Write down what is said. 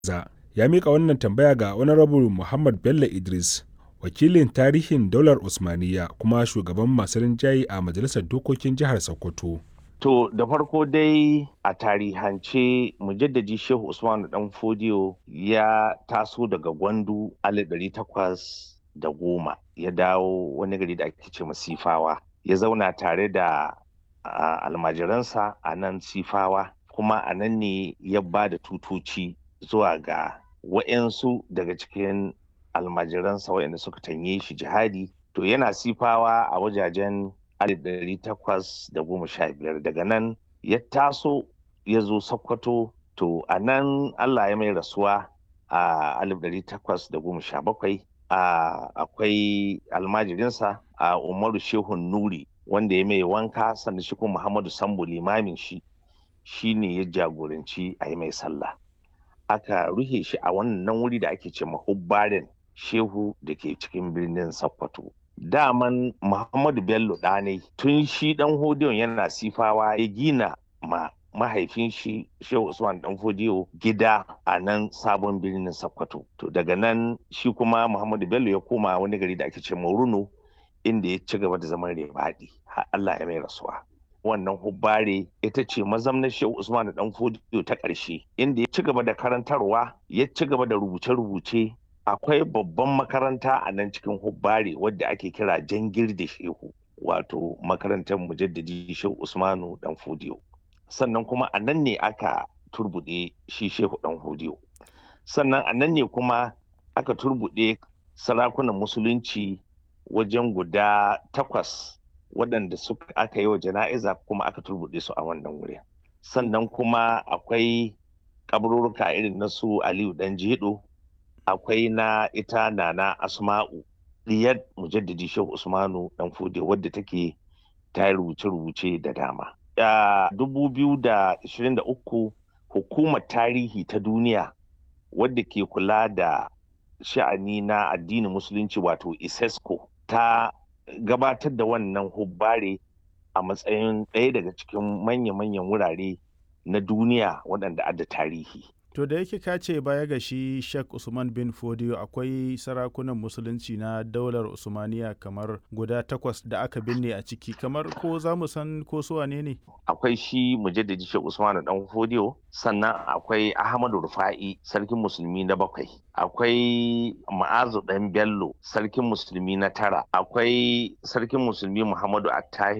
ya mika wannan tambaya ga Honorable Muhammad Bello Idris, wakilin tarihin daular Usmaniya kuma shugaban masu rinjaye a Majalisar Dokokin Jihar Sokoto. To da farko dai a tarihance mujaddadi Shehu Usmanu Dan Fodiyo ya taso daga Gwandu 1810 ya dawo wani gari da ake ce Sifawa, ya zauna tare da almajiransa a nan Sifawa, kuma a nan ne ya ba da tutoci zuwa ga wa'yansu daga cikin almajiransa waɗanda suka tanye shi jihadi. To yana Sifawa a wajajen 1815, daga nan ya taso ya zo Sokoto. To a nan Allah ya mai rasuwa a 1817. Akwai almajirinsa a Umaru Shehun Nuri wanda ya mai wanka, sannan shi kuma Muhammadu Sambo limamin shi ne ya jagoranci a yi mai sallah. Aka ruhe shi a wannan wuri da ake ce Hubbarin Shehu da ke cikin birnin Sokoto. Daman Muhammadu Bello ɗane tun shi ɗan Hodiyon yana Sifawa ya gina mahaifin shi Shehu Usman Dan Fodiyo gida a nan sabon birnin Sokoto. To daga nan shi kuma Muhammadu Bello ya koma wani gari da ake ce Runo, inda ya ci gaba da zaman rebaɗi har Allah ya mai rasuwa. Wannan Hubbare ita ce mazamnar Shehu Usman Dan Fodiyo ta ƙarshe, inda ya ci gaba da karantarwa, ya ci gaba da rubuce-rubuce. Akwai babban makaranta a nan cikin Hubbare wadda ake kira Jangirde Shehu, wato makarantar mujaddadi Shehu Usmanu Dan Fodiyo. Sannan kuma a nan ne aka turbuɗe shi Shehu Dan Fodiyo. Sannan a nan ne kuma aka turbuɗe sarakunan musulunci wajen guda 8 waɗanda aka yi wa jana'iza, kuma aka turbuɗe su a wannan wuri. Sannan kuma akwai kaburruka irin na su Aliyu Dan Jedo, akwai na ita Nana Asma'u diyar mujaddidi Shehu Usmanu Dan Fodiyo, wadda take ta yi rubuce-rubuce da dama. 2023 hukumar tarihi ta duniya wadda ke kula da sha'ani na addinin musulunci wato ISESCO ta gabatar da wannan Hubbare a matsayin ɗaya daga cikin manya-manyan wurare na duniya waɗanda adda tarihi. To da yake ka ce baya ga shi Sheikh Usman bin Fodiyo akwai sarakunan musulunci na daular Usmaniya kamar guda 8 da aka binne a ciki, kamar ko za mu san ko su wane ne? Akwai shi mujaddidi Sheikh Usman Dan Fodiyo, sannan akwai Ahmadu Rufa'i sarkin musulmi na 7, akwai Ma'azu Dan Bello sarkin musulmi na 9, akwai sarkin musulmi Muhammadu Attahi